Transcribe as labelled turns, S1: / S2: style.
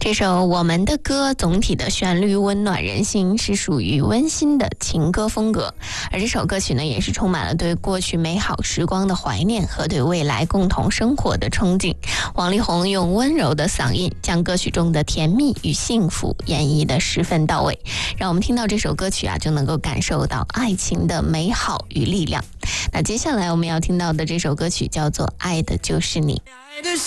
S1: 这首《我们的歌》总体的旋律温暖人心，是属于温馨的情歌风格。而这首歌曲呢，也是充满了对过去美好时光的怀念和对未来共同生活的憧憬。王力宏用温柔的嗓音，将歌曲中的甜蜜与幸福演绎得十分到位，让我们听到这首歌曲就能够感受到爱情的美好与力量。那接下来我们要听到的这首歌曲叫做《爱的就是你》。